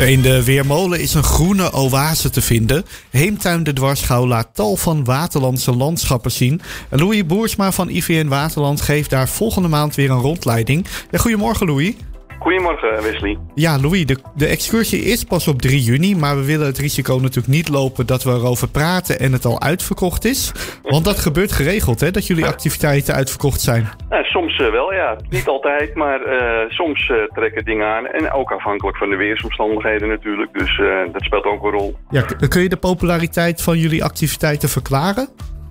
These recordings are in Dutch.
In de Weermolen is een groene oase te vinden. Heemtuin de Dwarsgouw laat tal van Waterlandse landschappen zien. En Louis Boersma van IVN Waterland geeft daar volgende maand weer een rondleiding. Ja, goedemorgen Louis. Goedemorgen Wesley. Ja Louis, de excursie is pas op 3 juni, maar we willen het risico natuurlijk niet lopen dat we erover praten en het al uitverkocht is. Want dat gebeurt geregeld, hè, dat jullie activiteiten uitverkocht zijn. Soms wel, ja. Niet altijd, maar soms trekken dingen aan. En ook afhankelijk van de weersomstandigheden natuurlijk. Dus dat speelt ook een rol. Ja, kun je de populariteit van jullie activiteiten verklaren?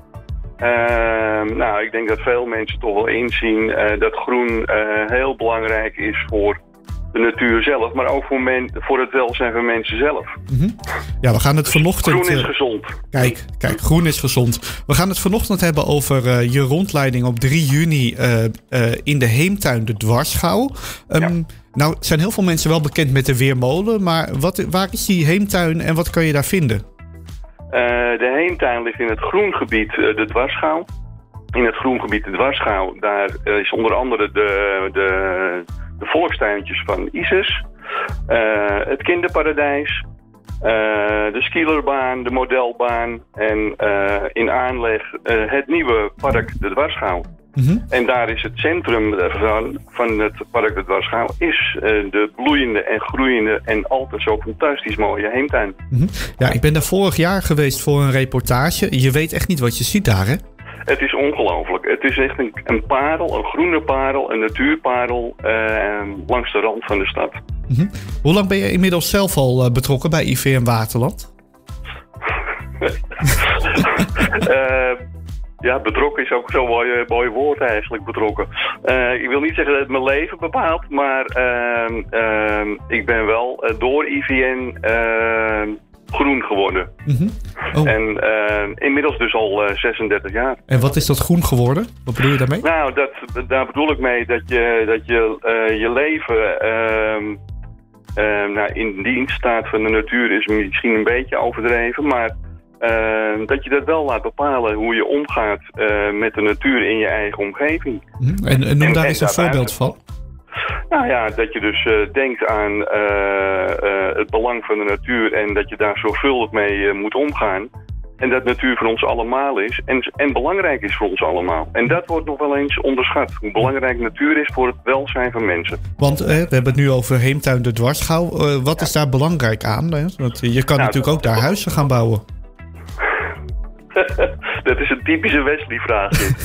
Ik denk dat veel mensen toch wel inzien dat groen heel belangrijk is voor de natuur zelf, maar ook voor het welzijn van mensen zelf. Mm-hmm. Ja, we gaan het vanochtend... Groen is gezond. Kijk, groen is gezond. We gaan het vanochtend hebben over je rondleiding op 3 juni in de Heemtuin de Dwarsgouw. Nou, zijn heel veel mensen wel bekend met de Weermolen, maar waar is die Heemtuin en wat kan je daar vinden? De Heemtuin ligt in het groengebied de Dwarsgouw. In het groengebied de Dwarsgouw, daar is onder andere de volkstuintjes van Isis, het kinderparadijs, de skierbaan, de modelbaan en in aanleg het nieuwe park de Dwarsgouw. Mm-hmm. En daar is het centrum van het park de Dwarsgouw is de bloeiende en groeiende en altijd zo fantastisch mooie Heemtuin. Mm-hmm. Ja, ik ben daar vorig jaar geweest voor een reportage. Je weet echt niet wat je ziet daar, hè? Het is ongelooflijk. Het is echt een parel, een groene parel, een natuurparel langs de rand van de stad. Mm-hmm. Hoe lang ben je inmiddels zelf al betrokken bij IVN Waterland? Betrokken is ook zo'n mooi woord eigenlijk, betrokken. Ik wil niet zeggen dat het mijn leven bepaalt, maar ik ben wel door IVN groen geworden. Mm-hmm. Oh. En inmiddels dus al 36 jaar. En wat is dat groen geworden? Wat bedoel je daarmee? Nou, daar bedoel ik mee dat je leven in dienst staat van de natuur is misschien een beetje overdreven, maar dat je dat wel laat bepalen hoe je omgaat met de natuur in je eigen omgeving. Mm-hmm. En noem daar eens een voorbeeld van. Nou ja, dat je dus denkt aan het belang van de natuur en dat je daar zorgvuldig mee moet omgaan. En dat natuur voor ons allemaal is en belangrijk is voor ons allemaal. En dat wordt nog wel eens onderschat, hoe belangrijk natuur is voor het welzijn van mensen. Want we hebben het nu over Heemtuin de Dwarsgouw. Wat is daar belangrijk aan? Hè? Want je kan natuurlijk ook daar huizen gaan bouwen. Dat is een typische Wesley-vraag.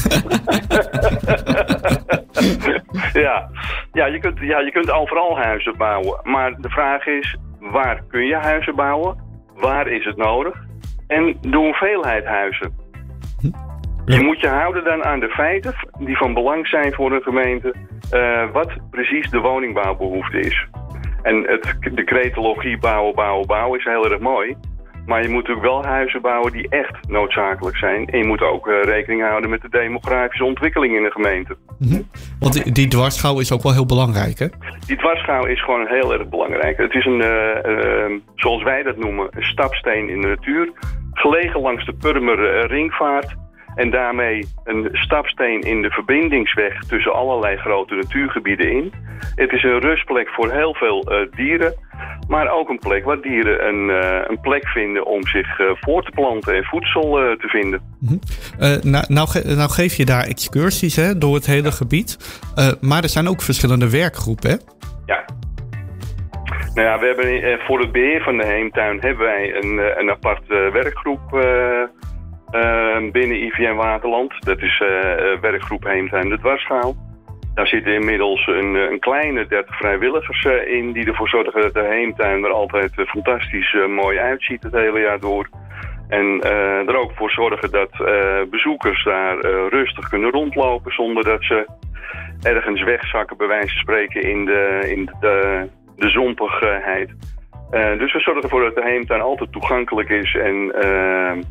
Je kunt overal huizen bouwen. Maar de vraag is, waar kun je huizen bouwen? Waar is het nodig? En de hoeveelheid huizen. Je moet je houden dan aan de feiten die van belang zijn voor een gemeente. Wat precies de woningbouwbehoefte is. En de cretologie bouwen is heel erg mooi. Maar je moet natuurlijk wel huizen bouwen die echt noodzakelijk zijn. En je moet ook rekening houden met de demografische ontwikkeling in de gemeente. Mm-hmm. Want die dwarsgouw is ook wel heel belangrijk, hè? Die dwarsgouw is gewoon heel erg belangrijk. Het is zoals wij dat noemen, een stapsteen in de natuur. Gelegen langs de Purmer ringvaart. En daarmee een stapsteen in de verbindingsweg tussen allerlei grote natuurgebieden in. Het is een rustplek voor heel veel dieren. Maar ook een plek waar dieren een plek vinden om zich voor te planten en voedsel te vinden. Mm-hmm. Nou geef je daar excursies door het hele gebied. Maar er zijn ook verschillende werkgroepen, hè? Ja. Nou ja, we hebben voor het beheer van de Heemtuin hebben wij een apart werkgroep binnen IVN Waterland. Dat is werkgroep Heemtuin de Dwarsgouw. Daar zitten inmiddels een kleine 30 vrijwilligers in die ervoor zorgen dat de Heemtuin er altijd fantastisch mooi uitziet het hele jaar door. En er ook voor zorgen dat bezoekers daar rustig kunnen rondlopen zonder dat ze ergens wegzakken, bij wijze van spreken, in de zompigheid. Dus we zorgen ervoor dat de Heemtuin altijd toegankelijk is en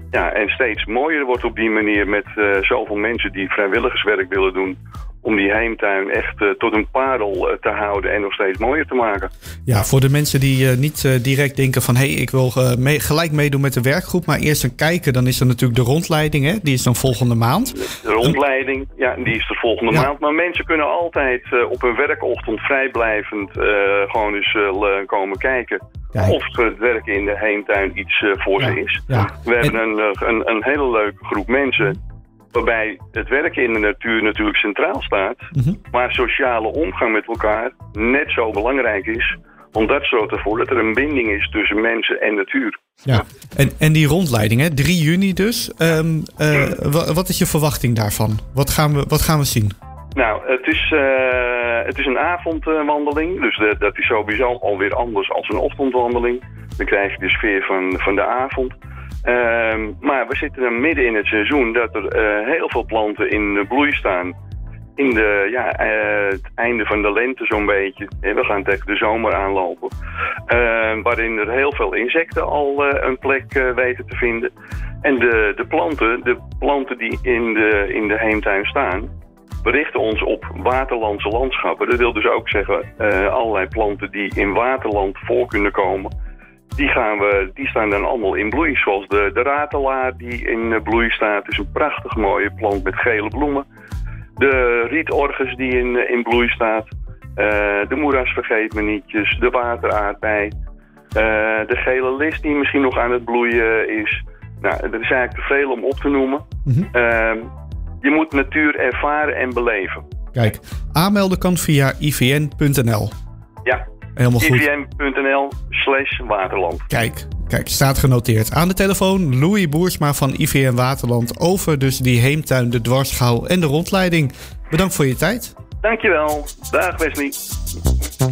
Ja, en steeds mooier wordt op die manier met zoveel mensen die vrijwilligerswerk willen doen, om die heemtuin echt tot een parel te houden en nog steeds mooier te maken. Ja, voor de mensen die niet direct denken van ik wil gelijk meedoen met de werkgroep, maar eerst een kijken, dan is er natuurlijk de rondleiding, hè? Die is dan volgende maand. De rondleiding, ja, die is de volgende maand. Maar mensen kunnen altijd op een werkochtend vrijblijvend gewoon eens komen kijken. Kijk. Of het werken in de heemtuin iets voor ze is. Ja. We hebben een hele leuke groep mensen, waarbij het werken in de natuur natuurlijk centraal staat, maar sociale omgang met elkaar net zo belangrijk is. Want dat zorgt ervoor dat er een binding is tussen mensen en natuur. Ja, en die rondleiding, hè? 3 juni dus. Wat is je verwachting daarvan? Wat gaan we zien? Nou, het is een avondwandeling. Dus dat is sowieso alweer anders als een ochtendwandeling. Dan krijg je de sfeer van de avond. Maar we zitten dan midden in het seizoen dat er heel veel planten in bloei staan. In het einde van de lente zo'n beetje. We gaan tegen de zomer aanlopen. Waarin er heel veel insecten al een plek weten te vinden. En de planten die in de heemtuin staan, berichten ons op waterlandse landschappen. Dat wil dus ook zeggen allerlei planten die in waterland voor kunnen komen. Die staan dan allemaal in bloei. Zoals de ratelaar die in bloei staat. Het is een prachtig mooie plant met gele bloemen. De rietorgus die in bloei staat. De moerasvergeetmenietjes. De wateraardbei. De gele list die misschien nog aan het bloeien is. Nou, dat is eigenlijk te veel om op te noemen. Je moet natuur ervaren en beleven. Kijk, aanmelden kan via ivn.nl. Ja. Helemaal goed. ivn.nl/Waterland. Kijk, staat genoteerd. Aan de telefoon Louis Boersma van IVN Waterland over dus die heemtuin, de dwarsschouw en de rondleiding. Bedankt voor je tijd. Dankjewel. Dag Wesley.